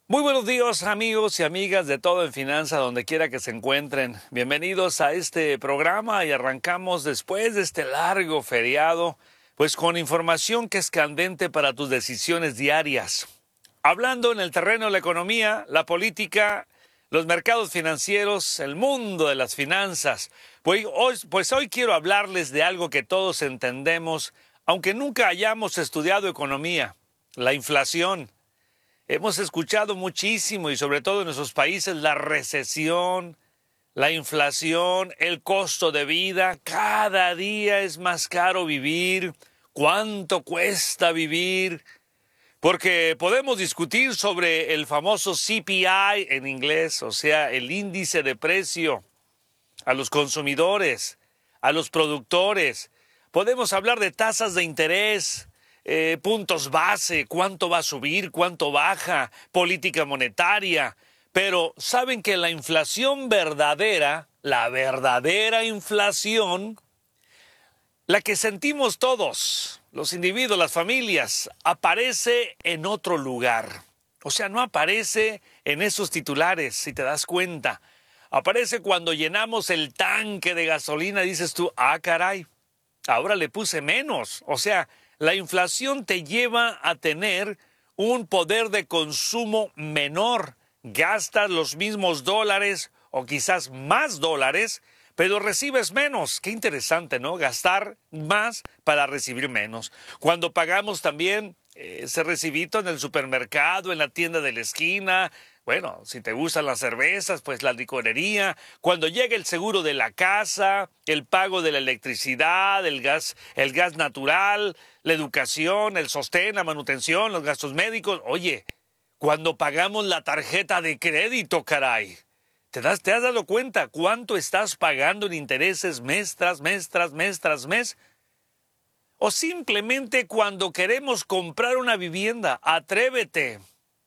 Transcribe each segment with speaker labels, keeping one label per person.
Speaker 1: Muy buenos días, amigos y amigas de Todo en Finanza, donde quiera que se encuentren. Bienvenidos a este programa y arrancamos después de este largo feriado, pues con información que es candente para tus decisiones diarias. Hablando en el terreno de la economía, la política, los mercados financieros, el mundo de las finanzas. Pues hoy quiero hablarles de algo que todos entendemos, aunque nunca hayamos estudiado economía: la inflación. Hemos escuchado muchísimo y sobre todo en nuestros países la recesión, la inflación, el costo de vida. Cada día es más caro vivir. ¿Cuánto cuesta vivir? Porque podemos discutir sobre el famoso CPI en inglés, o sea, el índice de precio a los consumidores, a los productores. Podemos hablar de tasas de interés, puntos base, cuánto va a subir, cuánto baja, política monetaria. Pero saben que la inflación verdadera, la verdadera inflación, la que sentimos todos, los individuos, las familias, aparece en otro lugar. O sea, no aparece en esos titulares, si te das cuenta. Aparece cuando llenamos el tanque de gasolina, dices tú, ah, caray, ahora le puse menos. O sea, la inflación te lleva a tener un poder de consumo menor. Gastas los mismos dólares o quizás más dólares, pero recibes menos. Qué interesante, ¿no? Gastar más para recibir menos. Cuando pagamos también ese recibito en el supermercado, en la tienda de la esquina. Bueno, si te gustan las cervezas, pues la licorería. Cuando llega el seguro de la casa, el pago de la electricidad, el gas natural, la educación, el sostén, la manutención, los gastos médicos. Oye, cuando pagamos la tarjeta de crédito, caray. ¿Te has dado cuenta cuánto estás pagando en intereses mes tras mes tras mes tras mes? O simplemente cuando queremos comprar una vivienda, atrévete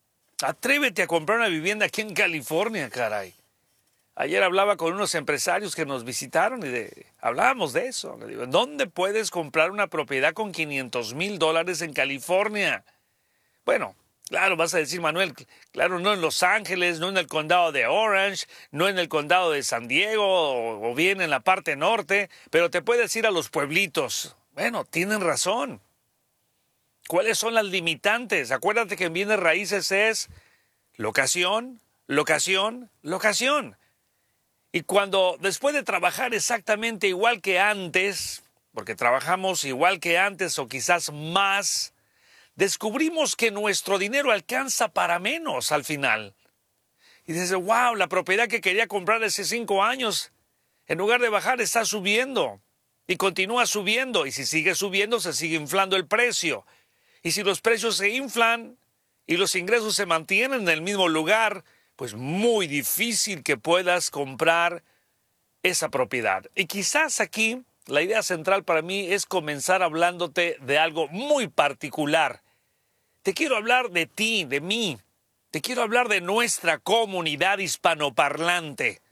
Speaker 1: a comprar una vivienda aquí en California, caray. Ayer hablaba con unos empresarios que nos visitaron y hablábamos de eso. Le digo, ¿dónde puedes comprar una propiedad con $500,000 en California? Bueno, claro, vas a decir, Manuel, claro, no en Los Ángeles, no en el condado de Orange, no en el condado de San Diego o bien en la parte norte, pero te puedes ir a los pueblitos. Bueno, tienen razón. ¿Cuáles son las limitantes? Acuérdate que en bienes raíces es locación, locación, locación. Y cuando después de trabajar exactamente igual que antes, porque trabajamos igual que antes o quizás más, descubrimos que nuestro dinero alcanza para menos al final. Y dices, wow, la propiedad que quería comprar hace 5 años, en lugar de bajar, está subiendo. Y continúa subiendo. Y si sigue subiendo, se sigue inflando el precio. Y si los precios se inflan y los ingresos se mantienen en el mismo lugar, pues muy difícil que puedas comprar esa propiedad. Y quizás aquí la idea central para mí es comenzar hablándote de algo muy particular. Te quiero hablar de ti, de mí. Te quiero hablar de nuestra comunidad hispanoparlante.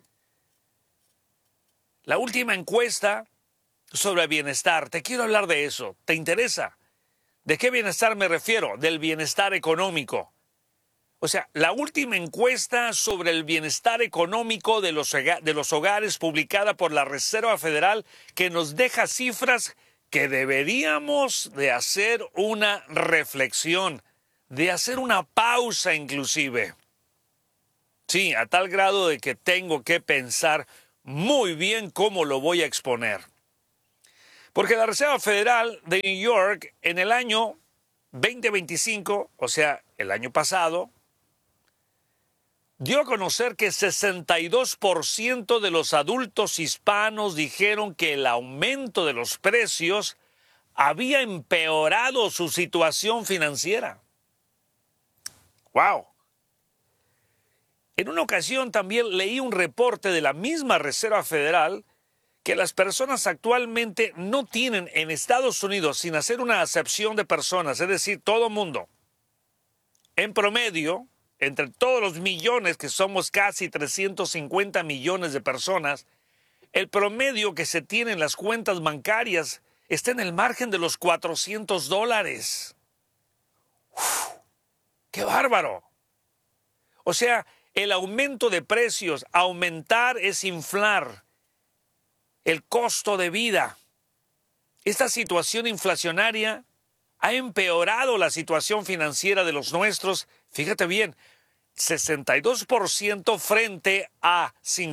Speaker 1: La última encuesta sobre bienestar, te quiero hablar de eso. ¿Te interesa? ¿De qué bienestar me refiero? Del bienestar económico. O sea, la última encuesta sobre el bienestar económico de los hogares publicada por la Reserva Federal, que nos deja cifras que deberíamos de hacer una reflexión, de hacer una pausa inclusive. Sí, a tal grado de que tengo que pensar muy bien cómo lo voy a exponer. Porque la Reserva Federal de New York en el año 2025, o sea, el año pasado, dio a conocer que 62% de los adultos hispanos dijeron que el aumento de los precios había empeorado su situación financiera. ¡Wow! En una ocasión también leí un reporte de la misma Reserva Federal que las personas actualmente no tienen en Estados Unidos, sin hacer una acepción de personas, es decir, todo mundo, en promedio, entre todos los millones, que somos casi 350 millones de personas, el promedio que se tiene en las cuentas bancarias está en el margen de los $400. ¡Uf! ¡Qué bárbaro! O sea, el aumento de precios, aumentar es inflar el costo de vida. Esta situación inflacionaria ha empeorado la situación financiera de los nuestros. Fíjate bien, 62% frente a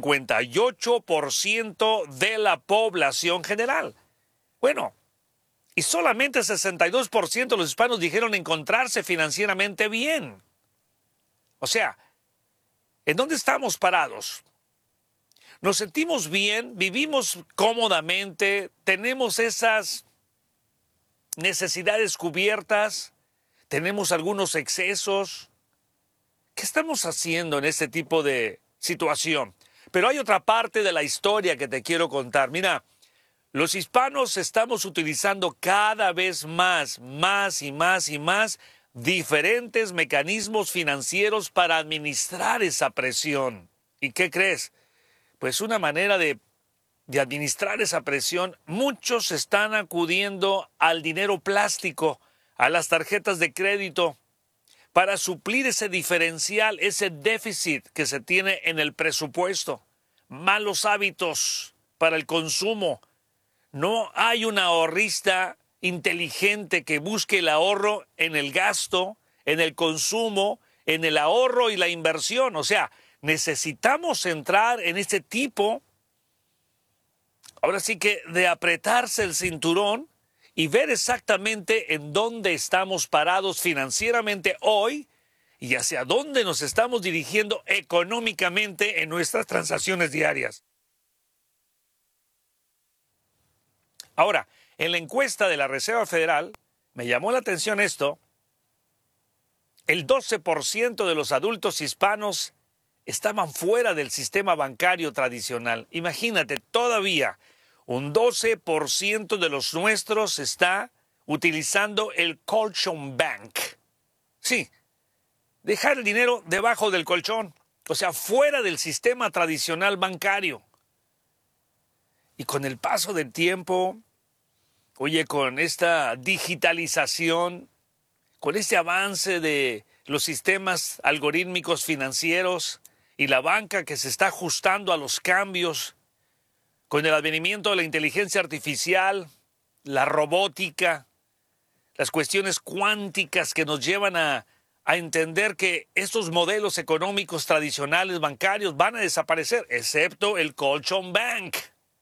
Speaker 1: 58% de la población general. Bueno, y solamente 62% de los hispanos dijeron encontrarse financieramente bien. O sea, ¿en dónde estamos parados? ¿Nos sentimos bien? ¿Vivimos cómodamente? ¿Tenemos esas necesidades cubiertas? ¿Tenemos algunos excesos? ¿Qué estamos haciendo en este tipo de situación? Pero hay otra parte de la historia que te quiero contar. Mira, los hispanos estamos utilizando cada vez más diferentes mecanismos financieros para administrar esa presión. ¿Y qué crees? Pues una manera de administrar esa presión, muchos están acudiendo al dinero plástico, a las tarjetas de crédito, para suplir ese diferencial, ese déficit que se tiene en el presupuesto. Malos hábitos para el consumo. No hay un ahorrista inteligente que busque el ahorro en el gasto, en el consumo, en el ahorro y la inversión. O sea, necesitamos entrar en este tipo, ahora sí que de apretarse el cinturón y ver exactamente en dónde estamos parados financieramente hoy y hacia dónde nos estamos dirigiendo económicamente en nuestras transacciones diarias. Ahora, en la encuesta de la Reserva Federal, me llamó la atención esto, el 12% de los adultos hispanos estaban fuera del sistema bancario tradicional. Imagínate, todavía un 12% de los nuestros está utilizando el colchón bank. Sí, dejar el dinero debajo del colchón, o sea, fuera del sistema tradicional bancario. Y con el paso del tiempo, oye, con esta digitalización, con este avance de los sistemas algorítmicos financieros y la banca que se está ajustando a los cambios, con el advenimiento de la inteligencia artificial, la robótica, las cuestiones cuánticas que nos llevan a entender que estos modelos económicos tradicionales bancarios van a desaparecer, excepto el colchón bank.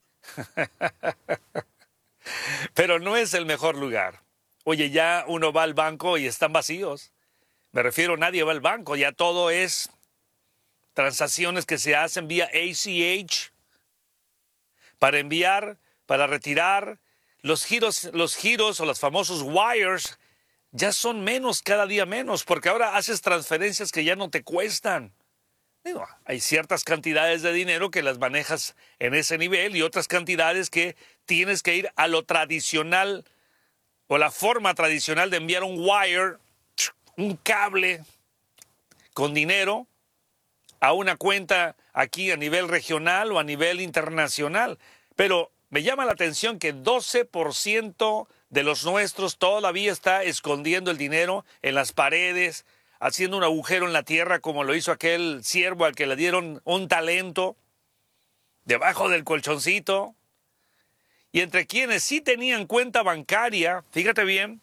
Speaker 1: Pero no es el mejor lugar. Oye, ya uno va al banco y están vacíos. Me refiero, nadie va al banco, ya todo es transacciones que se hacen vía ACH, para enviar, para retirar. Los giros o los famosos wires ya son menos, cada día menos, porque ahora haces transferencias que ya no te cuestan. Digo, hay ciertas cantidades de dinero que las manejas en ese nivel y otras cantidades que tienes que ir a lo tradicional o la forma tradicional de enviar un wire, un cable con dinero a una cuenta aquí a nivel regional o a nivel internacional. Pero me llama la atención que 12% de los nuestros todavía está escondiendo el dinero en las paredes, haciendo un agujero en la tierra como lo hizo aquel siervo al que le dieron un talento, debajo del colchoncito. Y entre quienes sí tenían cuenta bancaria, fíjate bien,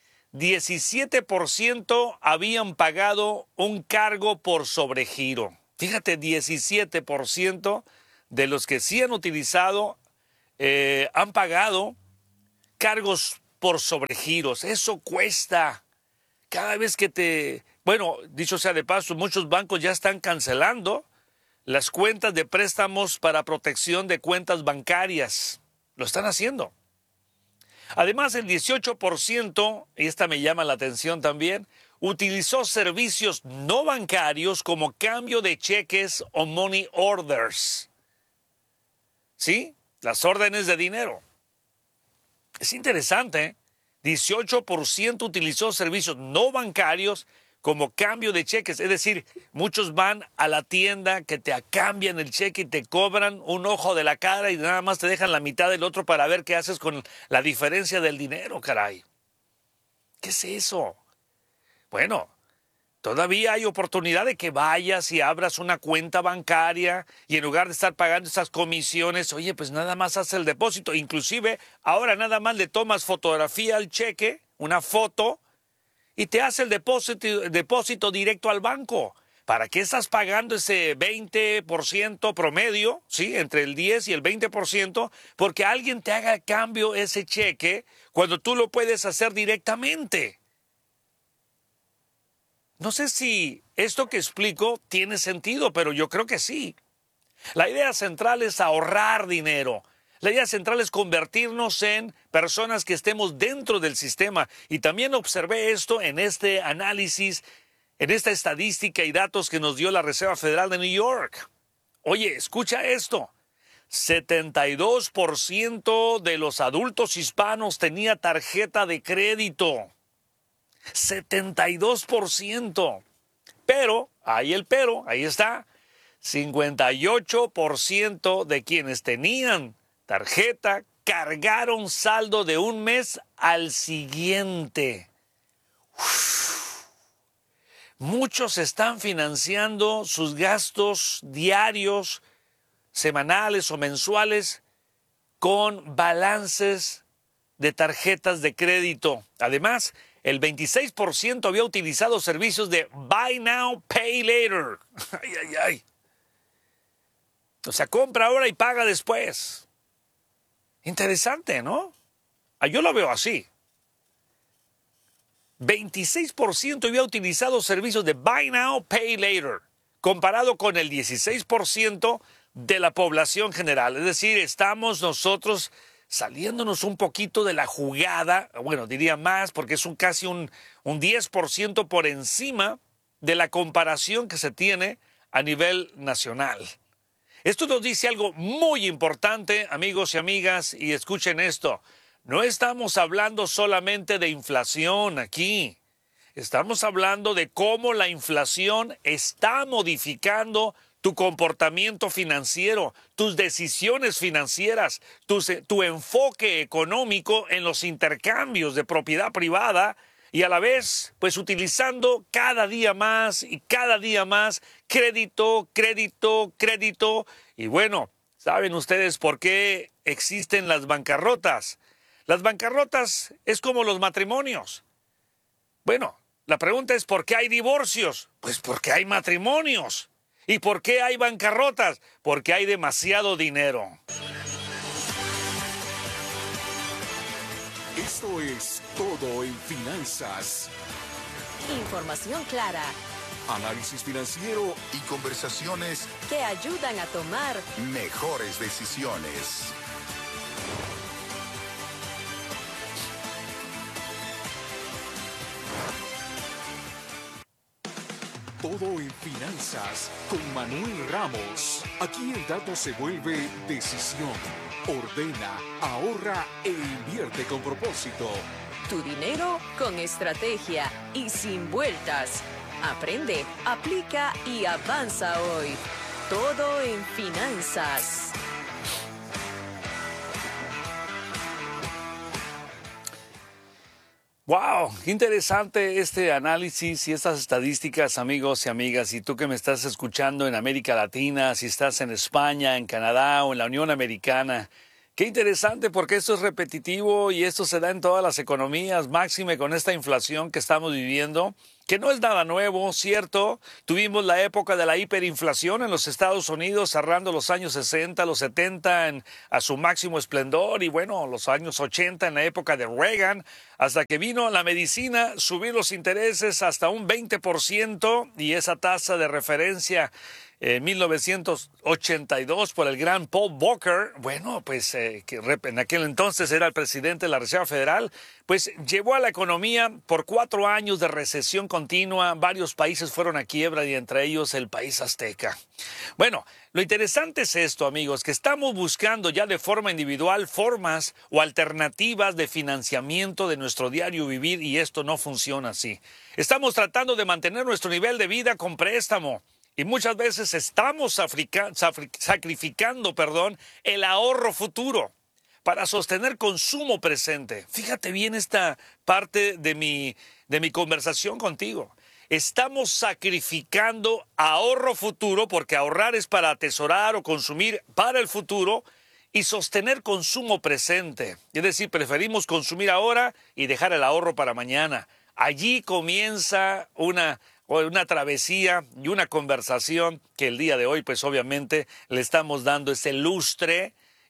Speaker 1: 17% habían pagado un cargo por sobregiro. Fíjate, 17% de los que sí han utilizado han pagado cargos por sobregiros. Eso cuesta. Cada vez que bueno, dicho sea de paso, muchos bancos ya están cancelando las cuentas de préstamos para protección de cuentas bancarias. Lo están haciendo. Además, el 18%, y esta me llama la atención también, utilizó servicios no bancarios como cambio de cheques o money orders. ¿Sí? Las órdenes de dinero. Es interesante, ¿eh? 18% utilizó servicios no bancarios como cambio de cheques. Es decir, muchos van a la tienda que te cambian el cheque y te cobran un ojo de la cara y nada más te dejan la mitad del otro para ver qué haces con la diferencia del dinero, caray. ¿Qué es eso? Bueno, Todavía hay oportunidad de que vayas y abras una cuenta bancaria y en lugar de estar pagando esas comisiones, oye, pues nada más haz el depósito. Inclusive ahora nada más le tomas fotografía al cheque, una foto, y te hace el depósito directo al banco. ¿Para qué estás pagando ese 20% promedio, sí, entre el 10 y el 20%? Porque alguien te haga a cambio ese cheque cuando tú lo puedes hacer directamente. No sé si esto que explico tiene sentido, pero yo creo que sí. La idea central es ahorrar dinero. La idea central es convertirnos en personas que estemos dentro del sistema. Y también observé esto en este análisis, en esta estadística y datos que nos dio la Reserva Federal de New York. Oye, escucha esto. 72% de los adultos hispanos tenía tarjeta de crédito. 72%. Pero, ahí está. 58% de quienes tenían tarjeta cargaron saldo de un mes al siguiente. Muchos están financiando sus gastos diarios, semanales o mensuales con balances de tarjetas de crédito. Además, el 26% había utilizado servicios de Buy Now, Pay Later. Ay, ay, ay. O sea, compra ahora y paga después. Interesante, ¿no? Yo lo veo así. 26% había utilizado servicios de Buy Now, Pay Later, comparado con el 16% de la población general. Es decir, estamos nosotros saliéndonos un poquito de la jugada, bueno, diría más, porque es casi un 10% por encima de la comparación que se tiene a nivel nacional. Esto nos dice algo muy importante, amigos y amigas, y escuchen esto. No estamos hablando solamente de inflación aquí. Estamos hablando de cómo la inflación está modificando tu comportamiento financiero, tus decisiones financieras, tu enfoque económico en los intercambios de propiedad privada y a la vez, pues utilizando cada día más y cada día más crédito, crédito, crédito. Y bueno, ¿saben ustedes por qué existen las bancarrotas? Las bancarrotas es como los matrimonios. Bueno, la pregunta es ¿por qué hay divorcios? Pues porque hay matrimonios. ¿Y por qué hay bancarrotas? Porque hay demasiado dinero.
Speaker 2: Esto es Todo en Finanzas.
Speaker 3: Información clara.
Speaker 2: Análisis financiero
Speaker 4: y conversaciones
Speaker 3: que ayudan a tomar
Speaker 4: mejores decisiones.
Speaker 2: Todo en Finanzas con Manuel Ramos. Aquí el dato se vuelve decisión. Ordena, ahorra e invierte con propósito.
Speaker 3: Tu dinero con estrategia y sin vueltas. Aprende, aplica y avanza hoy. Todo en Finanzas.
Speaker 1: ¡Wow! Qué interesante este análisis y estas estadísticas, amigos y amigas. Y tú que me estás escuchando en América Latina, si estás en España, en Canadá o en la Unión Americana. Qué interesante porque esto es repetitivo y esto se da en todas las economías, máxime con esta inflación que estamos viviendo, que no es nada nuevo, ¿cierto? Tuvimos la época de la hiperinflación en los Estados Unidos, cerrando los años 60, los 70 a su máximo esplendor y bueno, los años 80 en la época de Reagan, hasta que vino la medicina, subir los intereses hasta un 20% y esa tasa de referencia en 1982 por el gran Paul Volcker, bueno, pues que en aquel entonces era el presidente de la Reserva Federal, pues llevó a la economía por 4 años de recesión continua. Varios países fueron a quiebra y entre ellos el país azteca. Bueno, lo interesante es esto, amigos, que estamos buscando ya de forma individual formas o alternativas de financiamiento de nuestro diario vivir y esto no funciona así. Estamos tratando de mantener nuestro nivel de vida con préstamo. Y muchas veces estamos sacrificando el ahorro futuro para sostener consumo presente. Fíjate bien esta parte de mi conversación contigo. estamos sacrificando ahorro futuro, porque ahorrar es para atesorar o consumir para el futuro, y sostener consumo presente. Es decir, preferimos consumir ahora y dejar el ahorro para mañana. Allí comienza una travesía y una conversación que el día de hoy, pues obviamente, le estamos dando ese lustre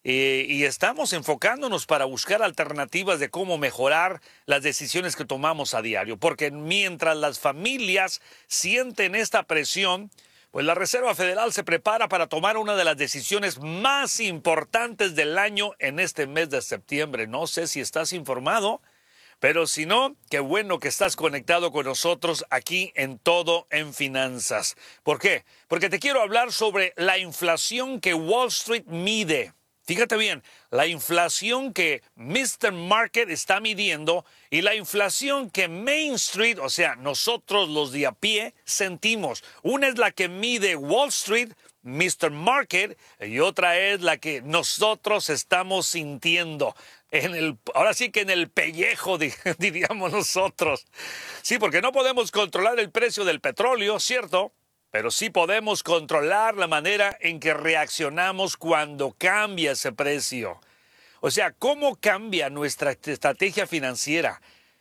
Speaker 1: y estamos enfocándonos para buscar alternativas de cómo mejorar las decisiones que tomamos a diario. Porque mientras las familias sienten esta presión, pues la Reserva Federal se prepara para tomar una de las decisiones más importantes del año en este mes de septiembre. No sé si estás informado, pero si no, qué bueno que estás conectado con nosotros aquí en Todo en Finanzas. ¿Por qué? Porque te quiero hablar sobre la inflación que Wall Street mide. Fíjate bien, la inflación que Mr. Market está midiendo y la inflación que Main Street, o sea, nosotros los de a pie, sentimos. Una es la que mide Wall Street, Mr. Market, y otra es la que nosotros estamos sintiendo. Ahora sí que en el pellejo, diríamos nosotros. Sí, porque no podemos controlar el precio del petróleo, ¿cierto? Pero sí podemos controlar la manera en que reaccionamos cuando cambia ese precio. O sea, ¿cómo cambia nuestra estrategia financiera?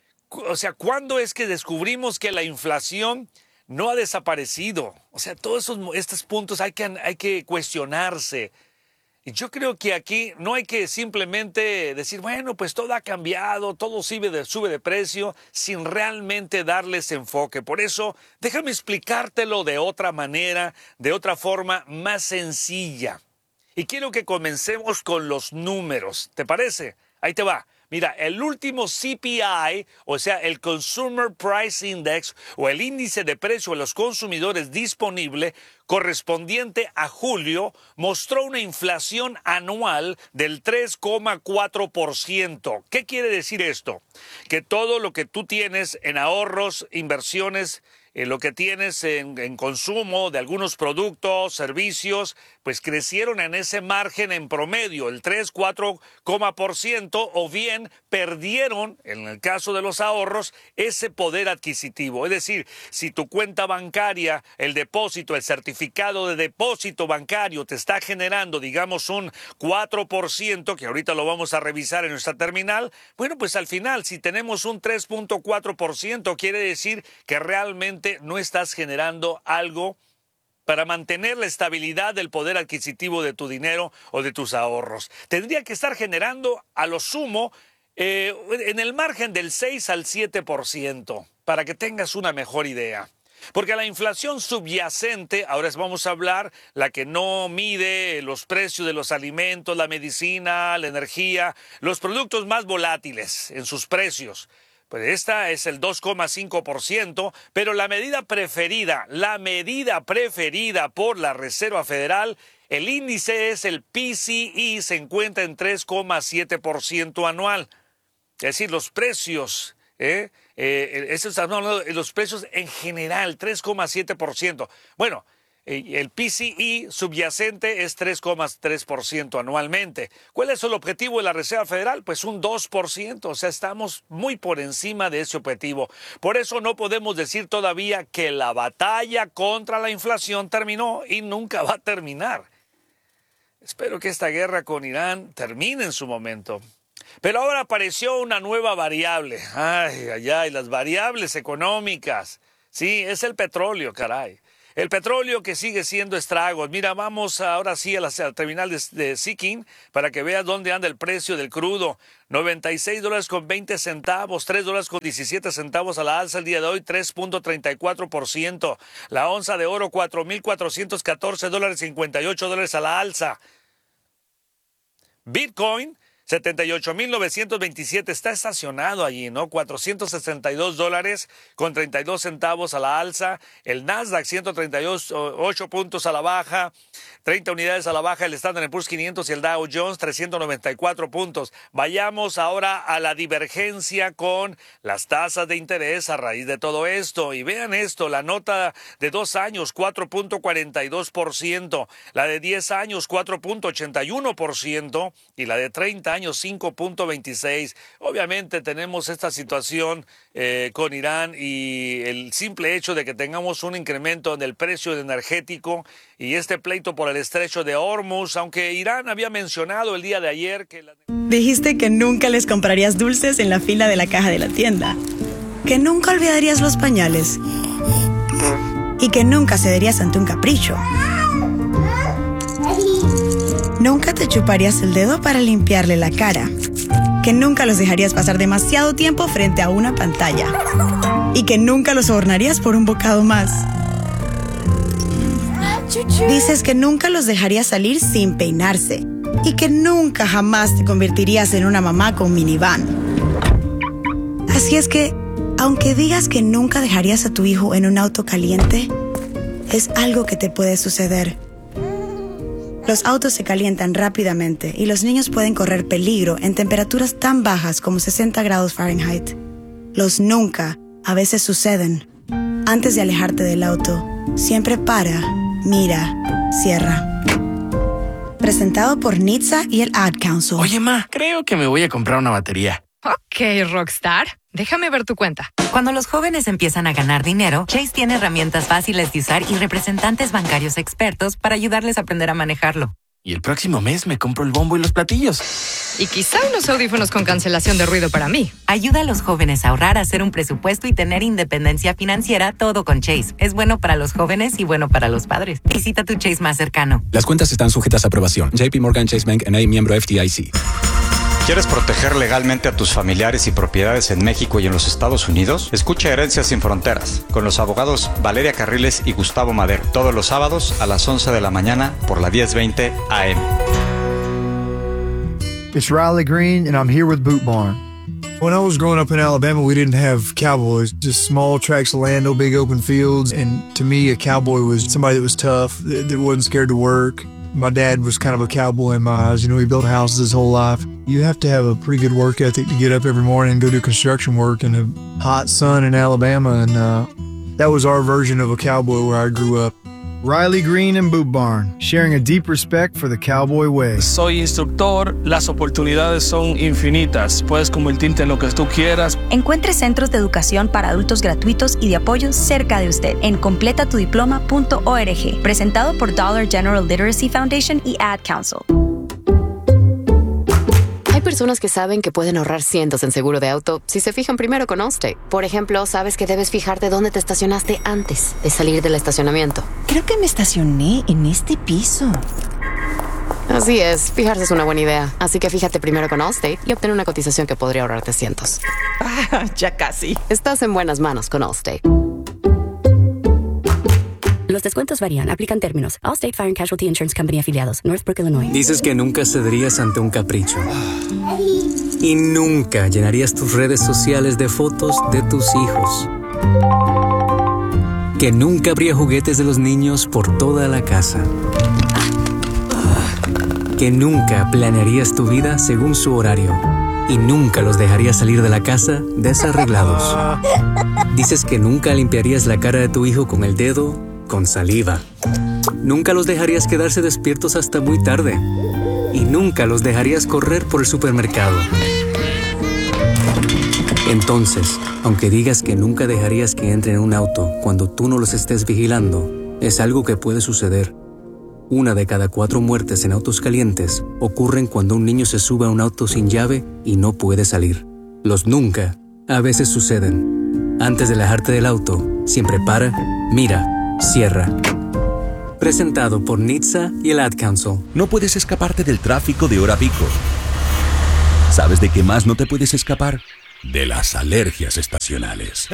Speaker 1: O sea, ¿cuándo es que descubrimos que la inflación no ha desaparecido? O sea, todos estos puntos hay que cuestionarse. Y yo creo que aquí no hay que simplemente decir, bueno, pues todo ha cambiado, todo sube de precio, sin realmente darles enfoque. Por eso, déjame explicártelo de otra manera, de otra forma más sencilla. Y quiero que comencemos con los números. ¿Te parece? Ahí te va. Mira, el último CPI, o sea, el Consumer Price Index, o el índice de precio de los consumidores disponible, correspondiente a julio, mostró una inflación anual del 3,4%. ¿Qué quiere decir esto? Que todo lo que tú tienes en ahorros, inversiones, lo que tienes en consumo de algunos productos, servicios, pues crecieron en ese margen en promedio, el 3-4%, o bien perdieron, en el caso de los ahorros, ese poder adquisitivo. Es decir, si tu cuenta bancaria, el depósito, el certificado de depósito bancario te está generando, digamos, un 4%, que ahorita lo vamos a revisar en nuestra terminal, bueno, pues al final, si tenemos un 3,4%, quiere decir que realmente no estás generando algo para mantener la estabilidad del poder adquisitivo de tu dinero o de tus ahorros. Tendría que estar generando a lo sumo en el margen del 6 al 7%, para que tengas una mejor idea. Porque la inflación subyacente, ahora vamos a hablar, la que no mide los precios de los alimentos, la medicina, la energía, los productos más volátiles en sus precios. Pues esta es el 2,5%, pero la medida preferida por la Reserva Federal, el índice es el PCE, se encuentra en 3,7% anual. Es decir, los precios, estamos hablando de los precios en general, 3,7%. Bueno, el PCE subyacente es 3,3% anualmente. ¿Cuál es el objetivo de la Reserva Federal? Pues un 2%, o sea, estamos muy por encima de ese objetivo. Por eso no podemos decir todavía que la batalla contra la inflación terminó y nunca va a terminar. Espero que esta guerra con Irán termine en su momento. Pero ahora apareció una nueva variable. Ay, las variables económicas. Sí, es el petróleo, caray. El petróleo que sigue siendo estragos. Mira, vamos ahora sí a la terminal de Seeking para que veas dónde anda el precio del crudo. $96.20, $3.17 a la alza el día de hoy, 3.34%. La onza de oro, $4.414.58 a la alza. Bitcoin, 78.927, está estacionado allí, ¿no? $462.32 a la alza. El Nasdaq, 138 puntos a la baja, 30 unidades a la baja. El Standard & Poor's 500 y el Dow Jones, 394 puntos. Vayamos ahora a la divergencia con las tasas de interés a raíz de todo esto. Y vean esto, la nota de 2 años, 4.42%. La de 10 años, 4.81%. Y la de 30 año 5.26. Obviamente tenemos esta situación con Irán y el simple hecho de que tengamos un incremento en el precio energético y este pleito por el estrecho de Hormuz, aunque Irán había mencionado el día de ayer que...
Speaker 5: Dijiste que nunca les comprarías dulces en la fila de la caja de la tienda, que nunca olvidarías los pañales y que nunca cederías ante un capricho. Nunca te chuparías el dedo para limpiarle la cara, que nunca los dejarías pasar demasiado tiempo frente a una pantalla y que nunca los sobornarías por un bocado más. Dices que nunca los dejarías salir sin peinarse y que nunca jamás te convertirías en una mamá con minivan. Así es que, aunque digas que nunca dejarías a tu hijo en un auto caliente, es algo que te puede suceder. Los autos se calientan rápidamente y los niños pueden correr peligro en temperaturas tan bajas como 60 grados Fahrenheit. Los nunca a veces suceden. Antes de alejarte del auto, siempre para, mira, cierra. Presentado por NHTSA y el Ad Council.
Speaker 6: Oye, ma, creo que me voy a comprar una batería.
Speaker 7: Ok, Rockstar. Déjame ver tu cuenta.
Speaker 8: Cuando los jóvenes empiezan a ganar dinero, Chase tiene herramientas fáciles de usar y representantes bancarios expertos para ayudarles a aprender a manejarlo.
Speaker 6: Y el próximo mes me compro el bombo y los platillos.
Speaker 7: Y quizá unos audífonos con cancelación de ruido para mí.
Speaker 8: Ayuda a los jóvenes a ahorrar, a hacer un presupuesto y tener independencia financiera, todo con Chase. Es bueno para los jóvenes y bueno para los padres. Visita tu Chase más cercano.
Speaker 9: Las cuentas están sujetas a aprobación. JP Morgan Chase Bank N.A., miembro FDIC.
Speaker 10: ¿Quieres proteger legalmente a tus familiares y propiedades en México y en los Estados Unidos? Escucha Herencias Sin Fronteras con los abogados Valeria Carriles y Gustavo Madero todos los sábados a las 11 de la mañana por la 1020 AM.
Speaker 11: It's Riley Green and I'm here with Boot Barn. When I was growing up in Alabama, we didn't have cowboys, just small tracts of land, no big open fields. And to me, a cowboy was somebody that was tough, that wasn't scared to work. My dad was kind of a cowboy in my eyes. You know, he built houses his whole life. You have to have a pretty good work ethic to get up every morning and go do construction work in the hot sun in Alabama. And that was our version of a cowboy where I grew up. Riley Green and Boot Barn, sharing a deep respect for the cowboy way.
Speaker 12: Soy instructor, las oportunidades son infinitas. Puedes convertirte en lo que tú quieras.
Speaker 13: Encuentre centros de educación para adultos gratuitos y de apoyo cerca de usted en completatudiploma.org. Presentado por Dollar General Literacy Foundation y Ad Council.
Speaker 14: Hay personas que saben que pueden ahorrar cientos en seguro de auto si se fijan primero con Allstate. Por ejemplo, sabes que debes fijarte dónde te estacionaste antes de salir del estacionamiento.
Speaker 15: Creo que me estacioné en este piso.
Speaker 14: Así es, fijarse es una buena idea. Así que fíjate primero con Allstate y obtén una cotización que podría ahorrarte cientos.
Speaker 15: Ya casi.
Speaker 14: Estás en buenas manos con Allstate.
Speaker 16: Los descuentos varían. Aplican términos. Allstate Fire and Casualty Insurance Company afiliados. Northbrook, Illinois.
Speaker 17: Dices que nunca cederías ante un capricho. Y nunca llenarías tus redes sociales de fotos de tus hijos. Que nunca habría juguetes de los niños por toda la casa. Que nunca planearías tu vida según su horario. Y nunca los dejarías salir de la casa desarreglados. Dices que nunca limpiarías la cara de tu hijo con el dedo, con saliva. Nunca los dejarías quedarse despiertos hasta muy tarde. Y nunca los dejarías correr por el supermercado. Entonces, aunque digas que nunca dejarías que entren en un auto cuando tú no los estés vigilando, es algo que puede suceder. 1 de cada 4 muertes en autos calientes ocurren cuando un niño se sube a un auto sin llave y no puede salir. Los nunca a veces suceden. Antes de alejarte del auto, siempre para, mira, cierra. Presentado por NHTSA y el Ad Council.
Speaker 18: No puedes escaparte del tráfico de hora pico. ¿Sabes de qué más no te puedes escapar? De las alergias estacionales.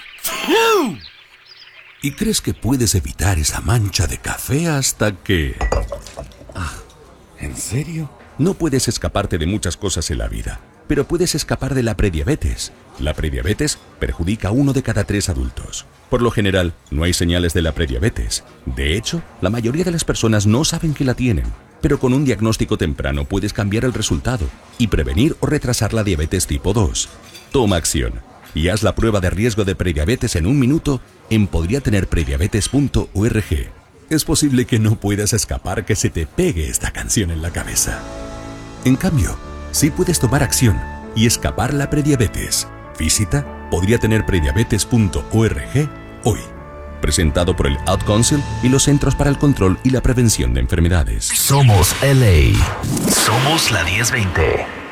Speaker 18: Y crees que puedes evitar esa mancha de café hasta que... ¿En serio? No puedes escaparte de muchas cosas en la vida, pero puedes escapar de la prediabetes. La prediabetes perjudica a 1 de cada 3 adultos. Por lo general, no hay señales de la prediabetes. De hecho, la mayoría de las personas no saben que la tienen. Pero con un diagnóstico temprano puedes cambiar el resultado y prevenir o retrasar la diabetes tipo 2. Toma acción y haz la prueba de riesgo de prediabetes en 1 minuto en podriatenerprediabetes.org. Es posible que no puedas escapar que se te pegue esta canción en la cabeza. En cambio, Sí puedes tomar acción y escapar la prediabetes. Visita podriatenerprediabetes.org hoy. Presentado por el Ad Council y los Centros para el Control y la Prevención de Enfermedades.
Speaker 19: Somos LA. Somos la 1020.